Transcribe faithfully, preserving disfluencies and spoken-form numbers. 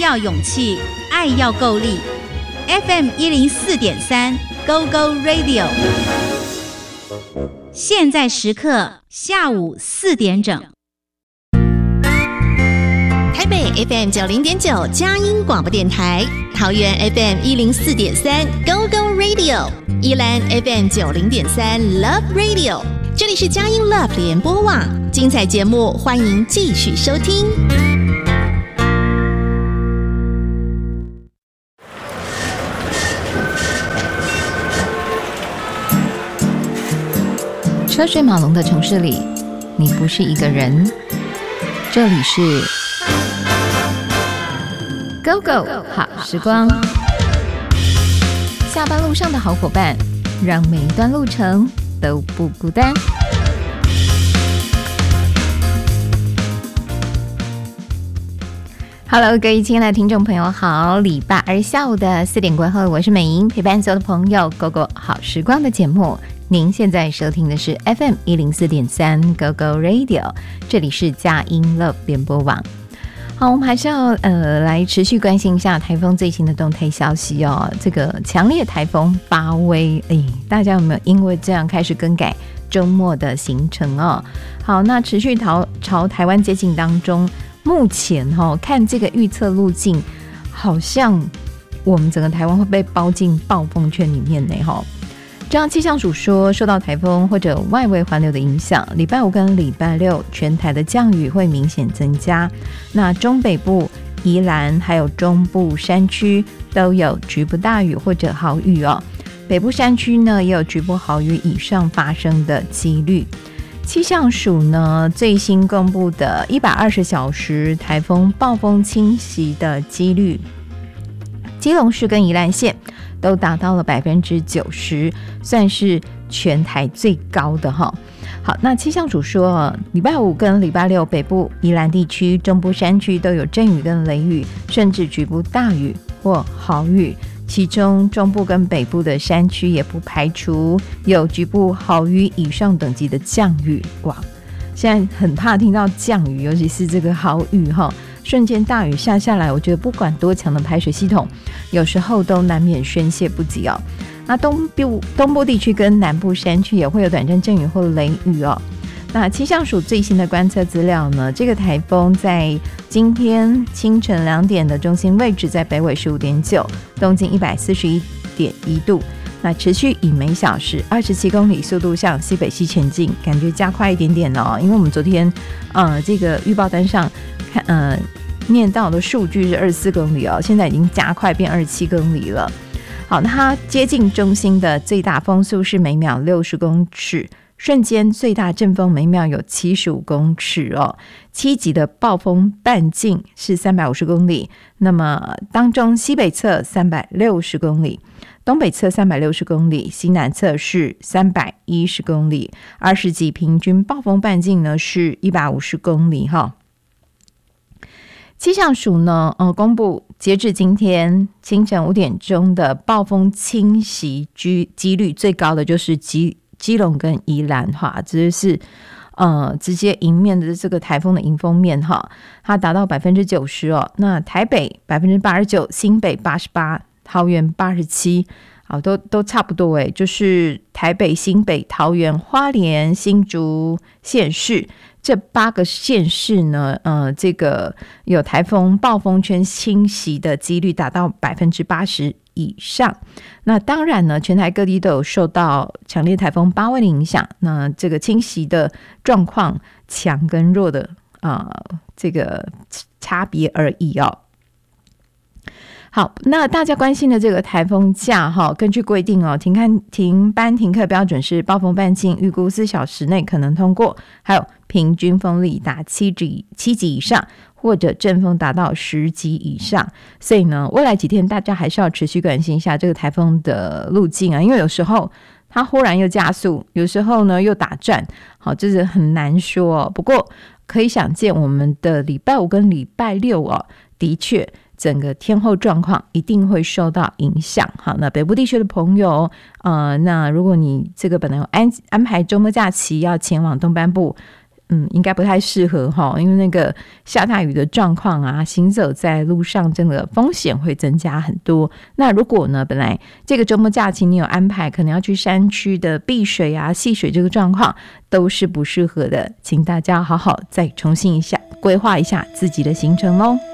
要勇气，爱要够力。F M 一零四点三 Go Go Radio， 现在时刻下午四点整。 台北 F M 九零点九佳音广播电台，桃园 F M 一零四点三 Go Go Radio， 宜兰 F M 九零点三 Love Radio， 这里是佳音 Love 联播网，精彩节目欢迎继续收听。 车水马龙的城市里，你不是一个人。这里是 Go Go 好时光，下班路上的好伙伴，让每一段路程都不孤单。Hello， 各位亲爱的听众朋友好，礼拜二下午的四点过后，我是美莹，陪伴所有的朋友 Go Go 好时光的节目。您现在收听的是 F M 一零四点三 Go Go Radio， 这里是佳音 Love 联播网。好，我们还是要呃来持续关心一下台风最新的动态消息哦。这个强烈台风巴威，哎，大家有没有因为这样开始更改周末的行程哦？好，那持续朝朝台湾接近当中，目前哦看这个预测路径，好像我们整个台湾会被包进暴风圈里面呢哈。中央气象署说，受到台风或者外围环流的影响，礼拜五跟礼拜六全台的降雨会明显增加。那中北部、宜兰还有中部山区都有局部大雨或者豪雨哦。北部山区呢也有局部豪雨以上发生的几率。气象署呢最新公布的一百二十小时台风暴风侵袭的几率，基隆市跟宜兰县都达到了百分之九十，算是全台最高的哈。好，那气象署说，礼拜五跟礼拜六北部、宜兰地区、中部山区都有阵雨跟雷雨，甚至局部大雨或豪雨。其中中部跟北部的山区也不排除有局部豪雨以上等级的降雨。哇，现在很怕听到降雨，尤其是这个豪雨哈。瞬间大雨下下来，我觉得不管多强的排水系统，有时候都难免宣泄不及哦。那东部东部地区跟南部山区也会有短暂阵雨或雷雨哦。那气象署最新的观测资料呢，这个台风在今天清晨两点的中心位置在北纬十五点九，东经一百四十一点一度。那持续以每小时二十七公里速度向西北西前进，感觉加快一点点哦。因为我们昨天呃这个预报单上看呃念到的数据是二十四公里哦，现在已经加快变二十七公里了。好，那它接近中心的最大风速是每秒六十公尺，瞬间最大阵风每秒有七十五公尺哦。七级的暴风半径是三百五十公里，那么当中西北侧三百六十公里，东北侧三百六十公里，西南侧是三百一十公里，二十级平均暴风半径呢是一百五十公里哈。气象署呢，呃，公布截至今天清晨五点钟的暴风侵袭几率最高的就是基基隆跟宜兰哈，这是呃直接迎面的这个台风的迎风面哈，它达到百分之九十哦。那台北百分之八十九，新北八十八，桃园八十七。好，都都差不多诶，就是台北、新北、桃园、花莲、新竹县市这八个县市呢，呃，这个有台风暴风圈侵袭的几率达到百分之八十以上。那当然呢，全台各地都有受到强烈台风巴威的影响，那这个侵袭的状况强跟弱的啊、呃，这个差别而已哦。好，那大家关心的这个台风假哈，根据规定哦，停看停班停课标准是暴风半径预估四小时内可能通过，还有平均风力达七级七级以上，或者阵风达到十级以上。所以呢，未来几天大家还是要持续关心一下这个台风的路径啊，因为有时候它忽然又加速，有时候呢又打转，好，这是很难说哦。不过可以想见，我们的礼拜五跟礼拜六哦，的确。整个天候状况一定会受到影响。好，那北部地区的朋友，呃，那如果你这个本来有安安排周末假期要前往东半部， 嗯，应该不太适合哈，因为那个下大雨的状况啊，行走在路上真的风险会增加很多。那如果呢，本来这个周末假期你有安排，可能要去山区的避水啊、戏水，这个状况都是不适合的，请大家好好再重新一下规划一下自己的行程咯。